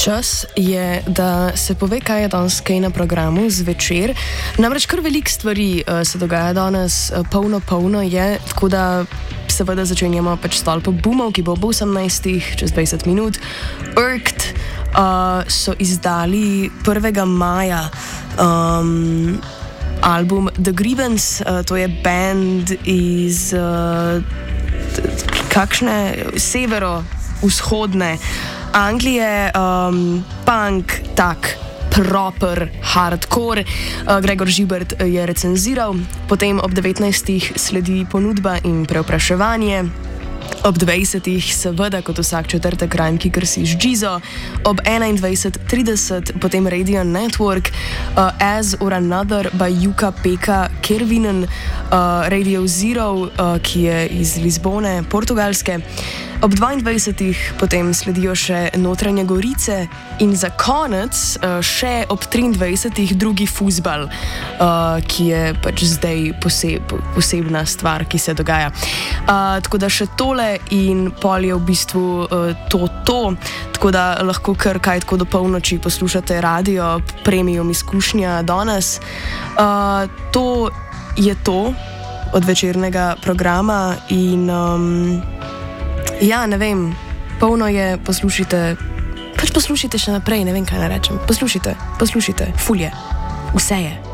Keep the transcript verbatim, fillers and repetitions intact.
Čas je, da se pove, kaj je danes kaj na programu zvečer. Namreč kar veliko stvari uh, se dogaja danes, uh, polno, polno je, tako da seveda začenjamo pač stolpo Boomov, ki bo ob osemnajstih, čez dvajset minut. Urkt uh, so izdali prvega maja um, album The Grievance, uh, to je band iz uh, kakšne severo-vzhodne Anglije, um, punk, tak, proper, hardcore. Uh, Gregor Žibert je recenziral, potem ob devetnajstih sledi ponudba in preopraševanje, ob dvajsetih seveda kot vsak četrtek Rhyme Kickersi z Gizo, ob enaindvajset trideset potem Radio Network, uh, As or Another by Juka Peka Kervinen, uh, Radio Zero, uh, ki je iz Lizbone, Portugalske. Ob dvaindvajsetih potem sledijo še Notranje Gorice in za konec uh, še ob triindvajsetih drugi fuzbal, uh, ki je pač zdaj poseb, posebna stvar, ki se dogaja. Uh, tako da še tole in pol je v bistvu uh, to to, tako da lahko kar kaj tako do polnoči poslušate radio, premium izkušnja danes. Uh, to je to od večernega programa in um, ja, ne vem, polno je, poslušajte, pač poslušajte še naprej, ne vem, kaj naj rečem. Poslušajte, poslušajte, ful je, vse je.